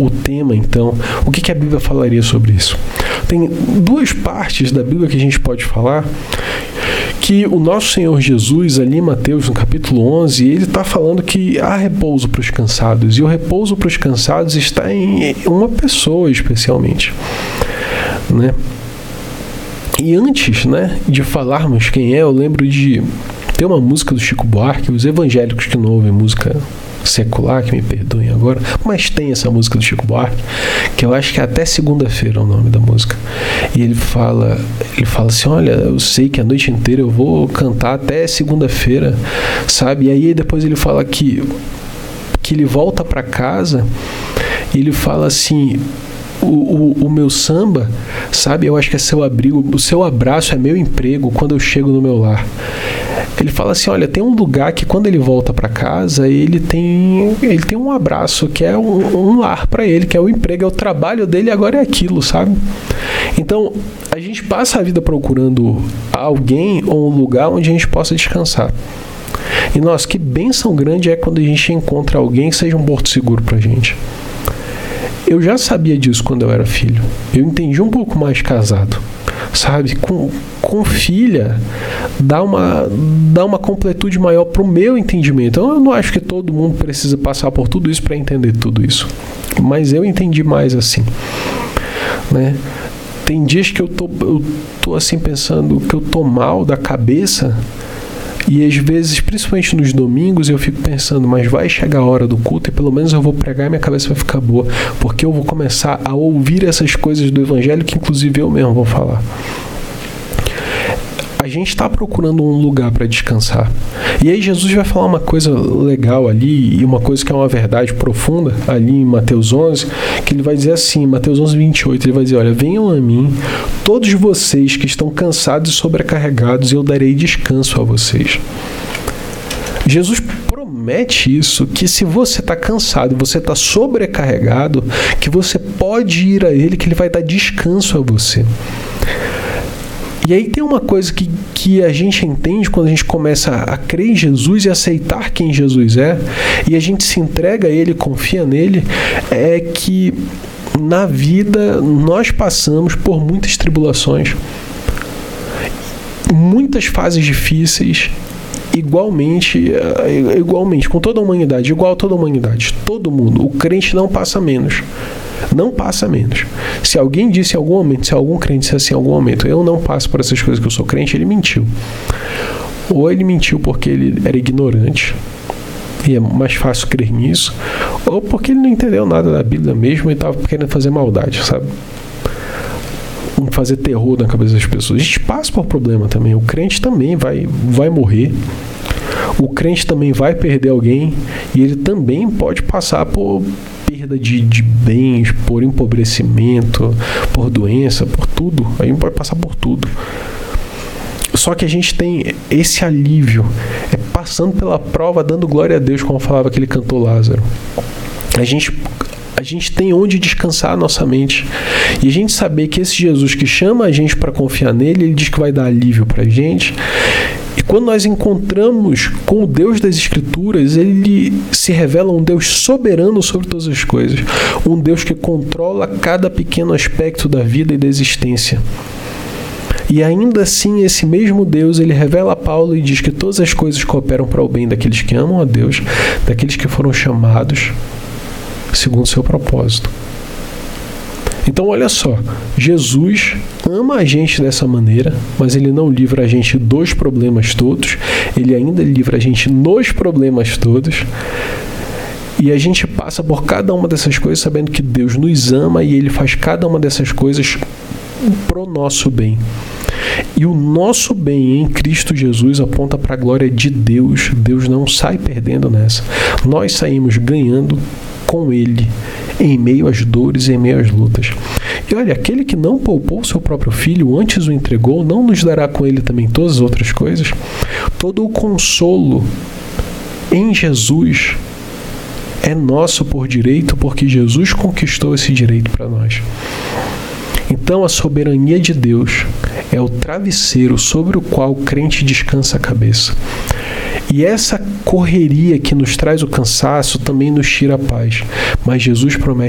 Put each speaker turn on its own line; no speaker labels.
o tema, então, o que a Bíblia falaria sobre isso? Tem duas partes da Bíblia que a gente pode falar, que o nosso Senhor Jesus, ali em Mateus, no capítulo 11, ele está falando que há repouso para os cansados, e o repouso para os cansados está em uma pessoa especialmente, né? E antes, né, de falarmos quem é, eu lembro de ter uma música do Chico Buarque, os evangélicos que não ouvem música secular, que me perdoem agora, mas tem essa música do Chico Buarque, que eu acho que é Até Segunda-feira o nome da música. E ele fala assim, olha, eu sei que a noite inteira eu vou cantar até segunda-feira, sabe? E aí depois ele fala que ele volta para casa e ele fala assim, o meu samba, sabe, eu acho que é seu abrigo, o seu abraço é meu emprego quando eu chego no meu lar. Ele fala assim, olha, tem um lugar que quando ele volta para casa, ele tem um abraço, que é um lar para ele, que é o emprego, é o trabalho dele, agora é aquilo, sabe? Então, a gente passa a vida procurando alguém ou um lugar onde a gente possa descansar. E, nossa, que bênção grande é quando a gente encontra alguém que seja um porto seguro pra gente. Eu já sabia disso quando eu era filho. Eu entendi um pouco mais casado. Sabe? Com filha, dá uma completude maior pro meu entendimento. Eu não acho que todo mundo precisa passar por tudo isso para entender tudo isso. Mas eu entendi mais assim. Né? Tem dias que eu tô assim pensando que eu tô mal da cabeça. E às vezes, principalmente nos domingos, eu fico pensando, mas vai chegar a hora do culto e pelo menos eu vou pregar e minha cabeça vai ficar boa, porque eu vou começar a ouvir essas coisas do Evangelho que inclusive eu mesmo vou falar. A gente está procurando um lugar para descansar. E aí Jesus vai falar uma coisa legal ali, e uma coisa que é uma verdade profunda, ali em Mateus 11, que ele vai dizer assim, Mateus 11, 28, ele vai dizer, olha, venham a mim, todos vocês que estão cansados e sobrecarregados, e eu darei descanso a vocês. Jesus promete isso, que se você está cansado, você está sobrecarregado, que você pode ir a Ele, que Ele vai dar descanso a você. E aí tem uma coisa que a gente entende quando a gente começa a crer em Jesus e aceitar quem Jesus é, e a gente se entrega a Ele, confia nele, é que na vida nós passamos por muitas tribulações, muitas fases difíceis, igualmente, com toda a humanidade, igual a toda a humanidade, todo mundo. O crente não passa menos. Não passa menos. Se alguém disse em algum momento, se algum crente disse assim em algum momento, eu não passo por essas coisas que eu sou crente, ele mentiu. Ou ele mentiu porque ele era ignorante, e é mais fácil crer nisso, ou porque ele não entendeu nada da Bíblia mesmo e estava querendo fazer maldade, sabe? Fazer terror na cabeça das pessoas. A gente passa por problema também. O crente também vai morrer. O crente também vai perder alguém, e ele também pode passar por perda de bens, por empobrecimento, por doença, por tudo. A gente pode passar por tudo. Só que a gente tem esse alívio, passando pela prova, dando glória a Deus, como falava aquele cantor Lázaro. A gente tem onde descansar a nossa mente. E a gente saber que esse Jesus que chama a gente para confiar nele, ele diz que vai dar alívio para a gente. E quando nós encontramos com o Deus das Escrituras, ele se revela um Deus soberano sobre todas as coisas. Um Deus que controla cada pequeno aspecto da vida e da existência. E ainda assim, esse mesmo Deus, ele revela a Paulo e diz que todas as coisas cooperam para o bem daqueles que amam a Deus, daqueles que foram chamados segundo o seu propósito. Então olha só, Jesus ama a gente dessa maneira, mas ele não livra a gente dos problemas todos, ele ainda livra a gente nos problemas todos, e a gente passa por cada uma dessas coisas sabendo que Deus nos ama e ele faz cada uma dessas coisas pro nosso bem. E o nosso bem em Cristo Jesus aponta para a glória de Deus. Deus não sai perdendo nessa. Nós saímos ganhando com Ele, em meio às dores e em meio às lutas. E olha, aquele que não poupou o seu próprio filho, antes o entregou, não nos dará com Ele também todas as outras coisas? Todo o consolo em Jesus é nosso por direito, porque Jesus conquistou esse direito para nós. Então a soberania de Deus é o travesseiro sobre o qual o crente descansa a cabeça. E essa correria que nos traz o cansaço também nos tira a paz. Mas Jesus promete